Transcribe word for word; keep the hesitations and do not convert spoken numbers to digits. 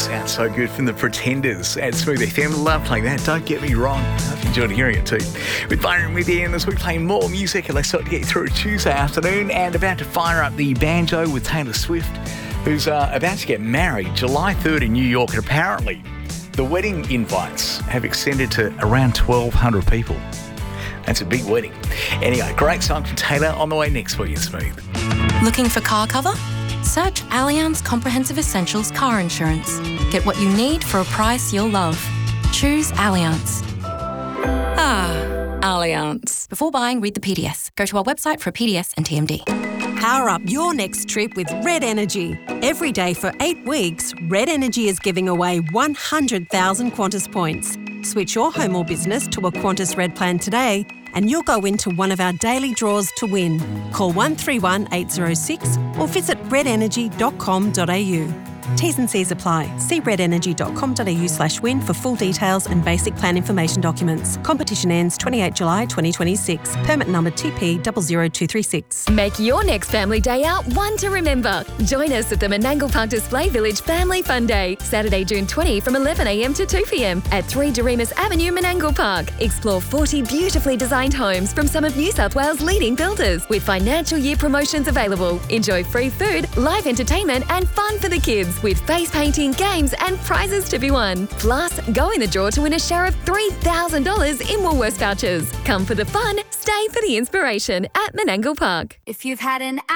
sounds so good from the Pretenders at Smooth F M. Love playing that, don't get me wrong. I've enjoyed hearing it too. With Byron with Ian as we play more music and let's start to get through a Tuesday afternoon and about to fire up the banjo with Taylor Swift, who's uh, about to get married July third in New York, and apparently the wedding invites have extended to around twelve hundred people. That's a big wedding. Anyway, great song from Taylor on the way next for you, Smooth. Looking for car cover? Search Allianz Comprehensive Essentials Car Insurance. Get what you need for a price you'll love. Choose Allianz. Ah, Allianz. Before buying, read the P D S. Go to our website for a P D S and T M D. Power up your next trip with Red Energy. Every day for eight weeks, Red Energy is giving away one hundred thousand Qantas points. Switch your home or business to a Qantas Red plan today and you'll go into one of our daily draws to win. Call one three one eight zero six or visit red energy dot com dot a u. T's and C's apply. See red energy dot com dot a u slash win for full details and basic plan information documents. Competition ends twenty-eighth July twenty twenty-six. Permit number T P zero zero two three six. Make your next family day out one to remember. Join us at the Menangle Park Display Village Family Fun Day, Saturday, June twentieth from eleven a m to two p m at three Doremus Avenue, Menangle Park. Explore forty beautifully designed homes from some of New South Wales' leading builders with financial year promotions available. Enjoy free food, live entertainment and fun for the kids with face painting, games and prizes to be won. Plus, go in the draw to win a share of three thousand dollars in Woolworths vouchers. Come for the fun, stay for the inspiration at Menangle Park. If you've had an